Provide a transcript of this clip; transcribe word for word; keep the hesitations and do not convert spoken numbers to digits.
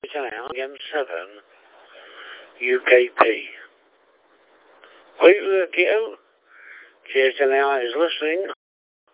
now, M seven, U K P. Wait for the Kilo. J S N A is listening.